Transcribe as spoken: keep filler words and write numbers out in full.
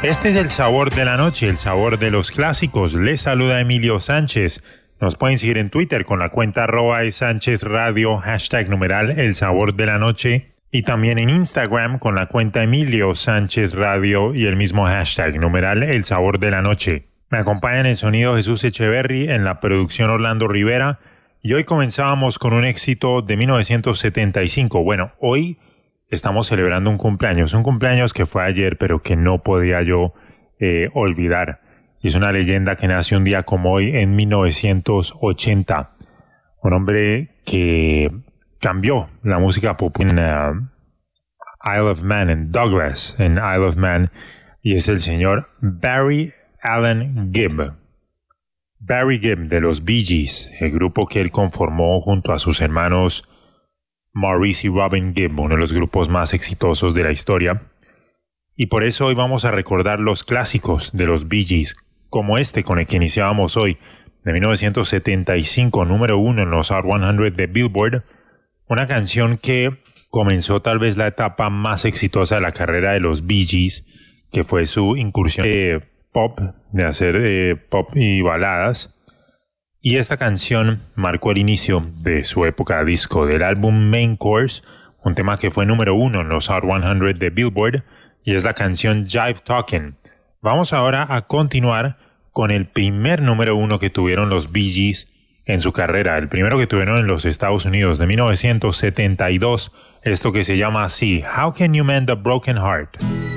Este es el sabor de la noche, el sabor de los clásicos. Les saluda Emilio Sánchez. Nos pueden seguir en Twitter con la cuenta arroba de Sánchez Radio, hashtag numeral el sabor de la noche. Y también en Instagram con la cuenta Emilio Sánchez Radio y el mismo hashtag numeral el sabor de la noche. Me acompaña en el sonido Jesús Echeverry, en la producción Orlando Rivera. Y hoy comenzábamos con un éxito de mil novecientos setenta y cinco. Bueno, hoy estamos celebrando un cumpleaños, un cumpleaños que fue ayer, pero que no podía yo eh, olvidar. Y es una leyenda que nace un día como hoy en mil novecientos ochenta. Un hombre que cambió la música pop en uh, Isle of Man, en Douglas, en Isle of Man, y es el señor Barry Allen Gibb. Barry Gibb de los Bee Gees, el grupo que él conformó junto a sus hermanos Maurice y Robin Gibb, uno de los grupos más exitosos de la historia. Y por eso hoy vamos a recordar los clásicos de los Bee Gees, como este con el que iniciábamos hoy, de mil novecientos setenta y cinco, número uno en los Hot cien de Billboard. Una canción que comenzó tal vez la etapa más exitosa de la carrera de los Bee Gees, que fue su incursión de pop, de hacer eh, pop y baladas. Y esta canción marcó el inicio de su época disco, del álbum Main Course, un tema que fue número uno en los Hot cien de Billboard, y es la canción Jive Talkin'. Vamos ahora a continuar con el primer número uno que tuvieron los Bee Gees en su carrera, el primero que tuvieron en los Estados Unidos de mil novecientos setenta y dos, esto que se llama así, How Can You Mend a Broken Heart?